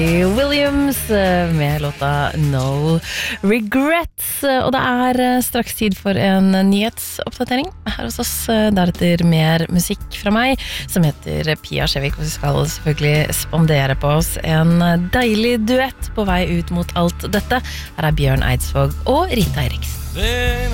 Williams med låta No Regrets. Og det straks tid for en nyhetsoppdatering her hos oss. Deretter mer musikk fra meg, som heter Pia Skjevik. Og vi skal selvfølgelig spandere på oss en deilig duett på vei ut mot alt dette. Her Bjørn Eidsvåg og Rita Eriksen.